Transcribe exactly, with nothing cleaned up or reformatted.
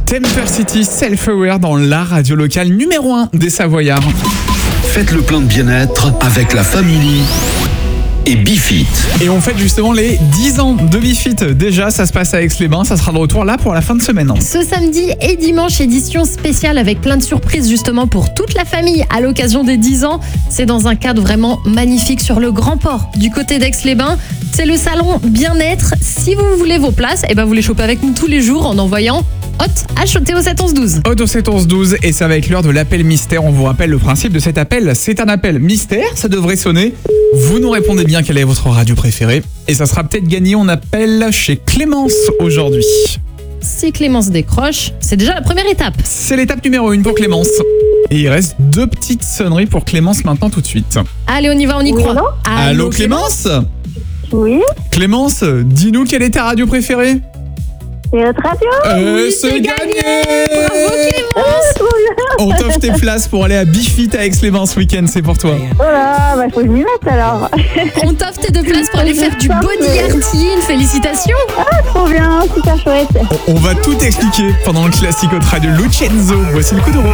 Temper City Self-Aware dans la radio locale numéro un des Savoyards. Faites le plein de bien-être avec la famille et Bifit. Et on fête justement les dix ans de Bifit. Déjà, ça se passe à Aix-les-Bains. Ça sera de retour là pour la fin de semaine. Ce samedi et dimanche, édition spéciale avec plein de surprises justement pour toute la famille à l'occasion des dix ans. C'est dans un cadre vraiment magnifique sur le Grand Port du côté d'Aix-les-Bains. C'est le salon bien-être. Si vous voulez vos places, eh ben vous les chopez avec nous tous les jours en envoyant Hot H T O sept onze douze. Hot au sept onze douze et ça va être l'heure de l'appel mystère. On vous rappelle le principe de cet appel. C'est un appel mystère, ça devrait sonner. Vous nous répondez bien quelle est votre radio préférée et ça sera peut-être gagné. On appelle chez Clémence aujourd'hui. Si Clémence décroche, c'est déjà la première étape. C'est l'étape numéro une pour Clémence. Et il reste deux petites sonneries pour Clémence maintenant tout de suite. Allez, on y va, on y Oui, croit. allô Allô Clémence ? Oui, Clémence, dis-nous quelle est ta radio préférée ? c'est notre radio. Euh, Oui, c'est c'est gagné. Bravo Clémence. On t'offre tes places pour aller à Bifit à Aix-les-Bains ce week-end, c'est pour toi. Oh là, bah faut que je m'y mette alors. On t'offre tes deux places pour aller faire du body artine. Félicitations. Trop bien, super chouette. On va tout expliquer pendant le classique autre radio Lucenzo. Voici le coup de roue.